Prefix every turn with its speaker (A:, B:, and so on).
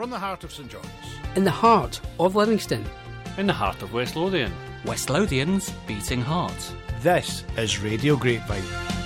A: from the heart of St John's.
B: In the heart of Livingston.
C: In the heart of West Lothian.
D: West Lothian's beating heart.
A: This is Radio Grapevine.